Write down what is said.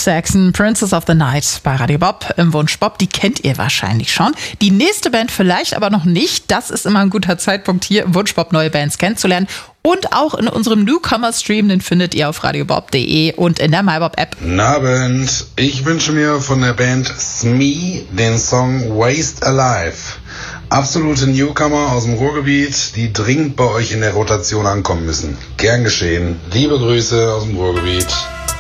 Saxon, Princess of the Night bei Radio Bob im Wunsch Bob. Die kennt ihr wahrscheinlich schon. Die nächste Band vielleicht aber noch nicht. Das ist immer ein guter Zeitpunkt, hier im Wunsch Bob neue Bands kennenzulernen. Und auch in unserem Newcomer-Stream, den findet ihr auf radiobob.de und in der MyBob-App. Guten Abend. Ich wünsche mir von der Band Smee den Song Waste Alive. Absolute Newcomer aus dem Ruhrgebiet, die dringend bei euch in der Rotation ankommen müssen. Gern geschehen. Liebe Grüße aus dem Ruhrgebiet.